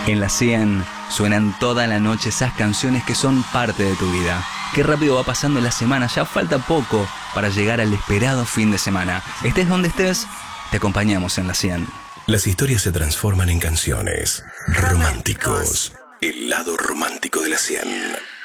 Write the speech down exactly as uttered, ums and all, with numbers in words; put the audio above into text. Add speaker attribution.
Speaker 1: En la cien suenan toda la noche esas canciones que son parte de tu vida. Qué rápido va pasando la semana, ya falta poco para llegar al esperado fin de semana. Estés donde estés, te acompañamos en la cien.
Speaker 2: Las historias se transforman en canciones. Románticos. El lado romántico de la cien.